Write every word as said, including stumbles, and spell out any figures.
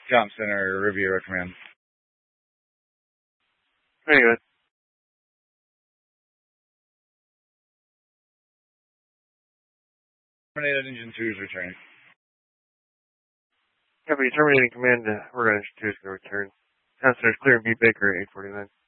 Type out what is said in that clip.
Jump Center, Riviera Command. Very good. Terminated Engine two is returning. Copy, terminating command, uh, we're going to two is going to return. Downstairs clear, B Baker, eight forty-nine.